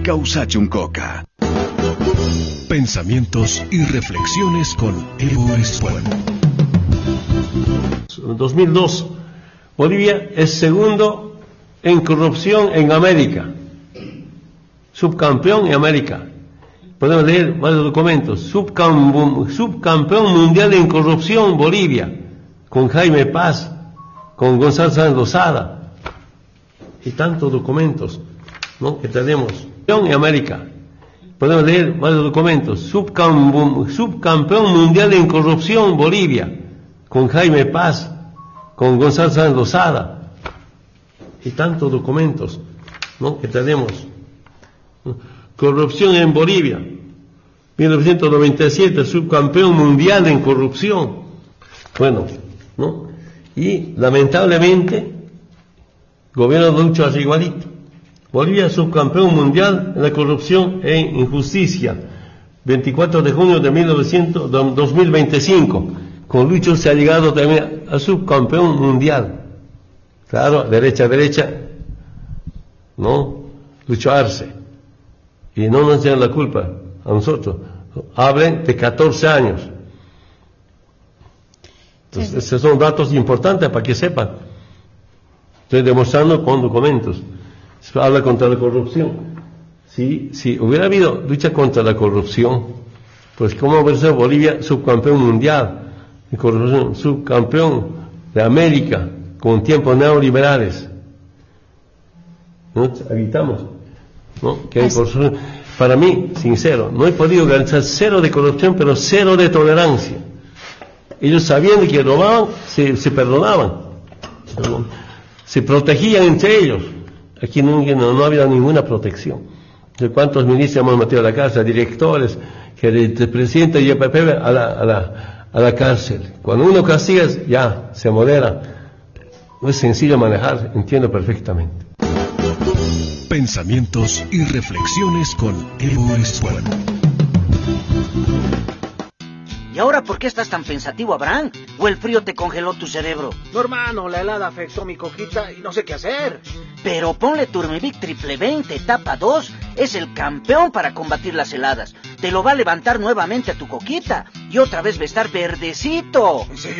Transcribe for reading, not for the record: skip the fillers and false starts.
Causacho un Coca. Pensamientos y reflexiones con Evo Espuelo. En 2002, Bolivia es segundo en corrupción en América. Subcampeón en América. Podemos leer varios documentos. Subcampeón mundial en corrupción Bolivia, con Jaime Paz, con Gonzalo Sáenz Lozada, y tantos documentos, ¿no?, que tenemos. En América. Podemos leer varios documentos. Subcampeón mundial en corrupción Bolivia, con Jaime Paz, con Gonzalo Sáenz Lozada, y tantos documentos, ¿no?, que tenemos. Corrupción en Bolivia, 1997, subcampeón mundial en corrupción. Bueno, ¿no? Y lamentablemente, gobierno de Lucho Arrigualito. Bolivia subcampeón mundial en la corrupción e injusticia, 24 de junio de 2025. Con Lucho se ha llegado también a subcampeón mundial. Claro, derecha, ¿no? Lucho Arce. Y no nos den la culpa a nosotros. Hablen de 14 años. Entonces, sí, esos son datos importantes para que sepan. Estoy demostrando con documentos. Se habla contra la corrupción. Si hubiera habido lucha contra la corrupción, pues ¿cómo hubiera sido Bolivia subcampeón mundial de corrupción, subcampeón de América con tiempos neoliberales? ¿No? Evitamos, ¿no?, que hay corrupción. Para mí, sincero, no he podido garantizar cero de corrupción, pero cero de tolerancia. Ellos sabían que robaban, se perdonaban, se protegían entre ellos. Aquí no ha habido ninguna protección. ¿De cuántos ministros hemos metido a la cárcel, directores, que el presidente y el PP a la cárcel? Cuando uno castiga, ya se modera. No es sencillo manejar, entiendo perfectamente. Pensamientos y reflexiones con Evo Espuelo. ¿Y ahora por qué estás tan pensativo, Abraham? ¿O el frío te congeló tu cerebro? No, hermano, la helada afectó mi coquita y no sé qué hacer. Pero ponle Turmevic Triple 20, etapa 2. Es el campeón para combatir las heladas. Te lo va a levantar nuevamente a tu coquita. Y otra vez va a estar verdecito. ¿En serio?